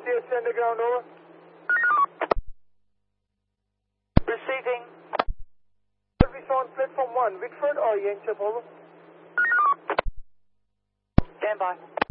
CSC Underground, over. Receiving. What we saw on platform 1, Whitford or Yanchep, over. Stand by.